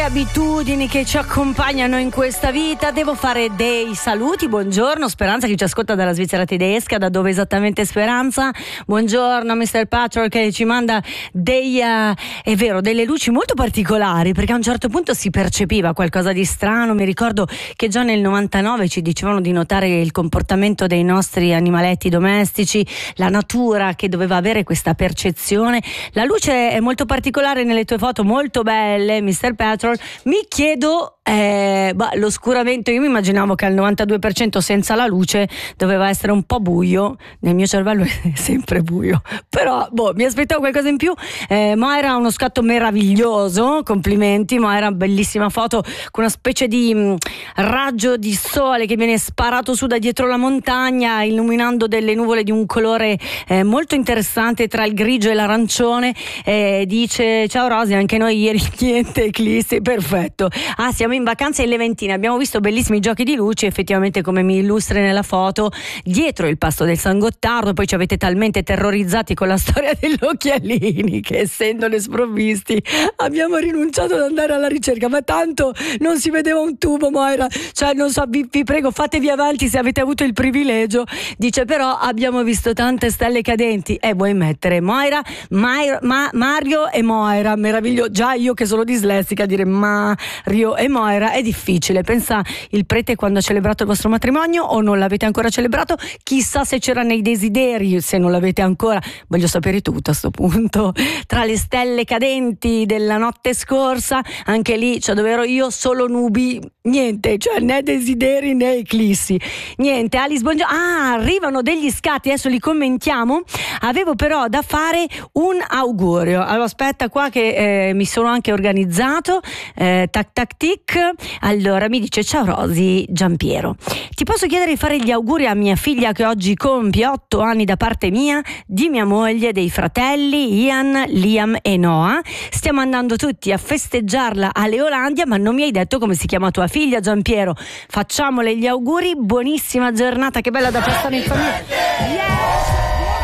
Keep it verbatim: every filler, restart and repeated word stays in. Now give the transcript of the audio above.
Abitudini che ci accompagnano in questa vita. Devo fare dei saluti. Buongiorno Speranza, che ci ascolta dalla Svizzera tedesca. Da dove esattamente Speranza? Buongiorno mister Patrick, che ci manda dei uh, è vero, delle luci molto particolari, perché a un certo punto si percepiva qualcosa di strano. Mi ricordo che già nel novantanove ci dicevano di notare il comportamento dei nostri animaletti domestici, la natura che doveva avere questa percezione. La luce è molto particolare nelle tue foto, molto belle mister Patrick. Mi chiedo, eh, bah, l'oscuramento, io mi immaginavo che al novantadue per cento senza la luce doveva essere un po' buio. Nel mio cervello è sempre buio, però boh, mi aspettavo qualcosa in più. eh, Moira, uno scatto meraviglioso, complimenti Moira, bellissima foto con una specie di mh, raggio di sole che viene sparato su da dietro la montagna, illuminando delle nuvole di un colore eh, molto interessante tra il grigio e l'arancione. eh, dice: ciao Rosy, anche noi ieri niente eclissi. Perfetto. Ah, siamo in vacanza in Leventina, abbiamo visto bellissimi giochi di luci, effettivamente come mi illustri nella foto, dietro il pasto del San Gottardo. Poi ci avete talmente terrorizzati con la storia degli occhialini che, essendone sprovvisti, abbiamo rinunciato ad andare alla ricerca, ma tanto non si vedeva un tubo, Moira, cioè non so, vi, vi prego fatevi avanti se avete avuto il privilegio. Dice: però abbiamo visto tante stelle cadenti. E eh, vuoi mettere Moira, Mair, ma, Mario e Moira, meraviglioso. Già io che sono dislessica, dire Mario e Moira è difficile. Pensa il prete quando ha celebrato il vostro matrimonio, o non l'avete ancora celebrato, chissà se c'era nei desideri, se non l'avete ancora. Voglio sapere tutto a sto punto. Tra le stelle cadenti della notte scorsa, anche lì, cioè dove ero io, solo nubi, niente, cioè né desideri né eclissi, niente. Alice, buongiorno. Ah, arrivano degli scatti, adesso li commentiamo. Avevo però da fare un augurio. Allora aspetta qua che eh, mi sono anche organizzato. Eh, tac tac tic. Allora mi dice: ciao Rosy, Giampiero, ti posso chiedere di fare gli auguri a mia figlia che oggi compie otto anni da parte mia, di mia moglie, dei fratelli Ian, Liam e Noah. Stiamo andando tutti a festeggiarla a Leolandia, ma non mi hai detto come si chiama tua figlia, Giampiero. Facciamole gli auguri, buonissima giornata, che bella da passare in famiglia. Yes!